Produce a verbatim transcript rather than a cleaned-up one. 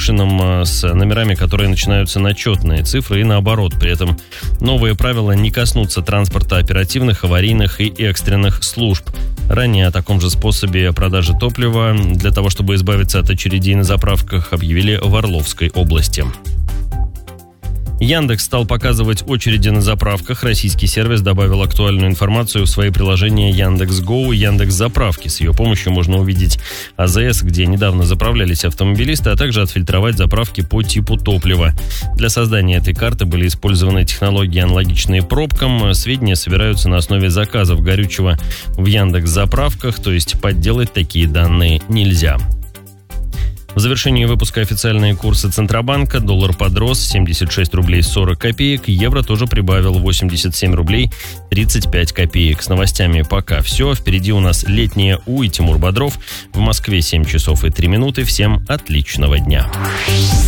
машинам с номерами, которые начинаются на четные цифры и наоборот. При этом новые правила не коснутся транспорта оперативных, аварийных и экстренных служб. Ранее о таком же способе продажи топлива для того, чтобы избавиться от очередей на заправках, объявили в Орловской области. Яндекс стал показывать очереди на заправках. Российский сервис добавил актуальную информацию в свои приложения Яндекс.Гоу и Яндекс.Заправки. С ее помощью можно увидеть АЗС, где недавно заправлялись автомобилисты, а также отфильтровать заправки по типу топлива. Для создания этой карты были использованы технологии, аналогичные пробкам. Сведения собираются на основе заказов горючего в Яндекс.Заправках, то есть подделать такие данные нельзя. В завершении выпуска официальные курсы Центробанка. Доллар подрос семьдесят шесть рублей сорок копеек. Евро тоже прибавил восемьдесят семь рублей тридцать пять копеек. С новостями пока все. Впереди у нас летнее У и Тимур Бодров. В Москве семь часов и три минуты. Всем отличного дня.